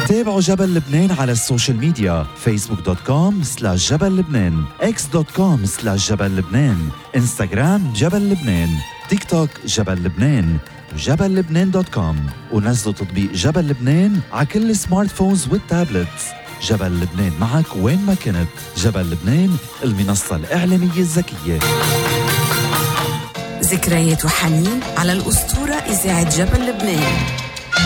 تابعوا جبل لبنان على السوشيال ميديا facebook.com/جبل لبنان x.com/جبل لبنان انستغرام جبل لبنان تيك توك جبل لبنان جبل لبنان.com ونزلوا تطبيق جبل لبنان على كل السمارت فونز والتابلتس. جبل لبنان معك وين ما كنت. جبل لبنان المنصة الإعلامية الذكية. ذكريات وحنين على الأسطورة إذاعة جبل لبنان.